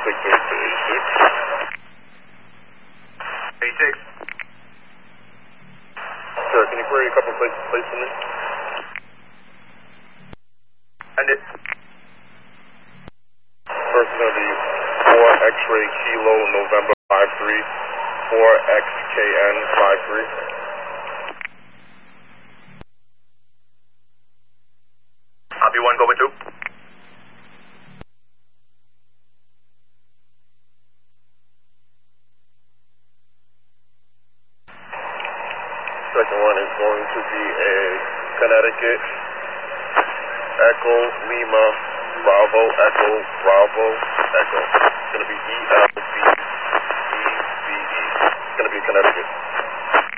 86. Sir, can you query a couple of places for me? And it. First is going to be 4 X-ray Kilo November 53, 4 XKN 53. Copy 1, go with 2. Second one is going to be a Connecticut Echo Lima Bravo Echo Bravo Echo. It's going to be ELBEBE. It's going to be Connecticut.